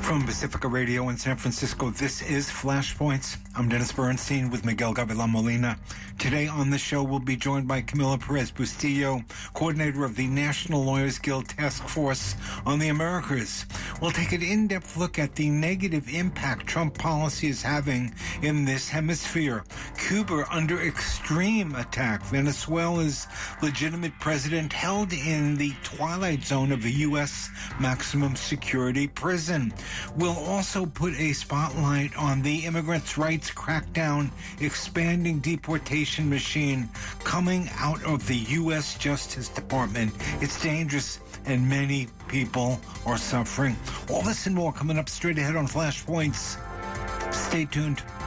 From Pacifica Radio in San Francisco, this is Flashpoints. I'm Dennis Bernstein with Miguel Gavilan Molina. Today on the show, we'll be joined by Camila Perez Bustillo, coordinator of the National Lawyers Guild Task Force on the Americas. We'll take an in-depth look at the negative impact Trump policy is having in this hemisphere. Cuba under extreme attack. Venezuela's legitimate president held in the twilight zone of a U.S. maximum security prison. We'll also put a spotlight on the immigrants' rights crackdown, expanding deportation machine coming out of the U.S. Justice Department. It's dangerous, and many people are suffering. All this and more coming up straight ahead on Flashpoints. Stay tuned.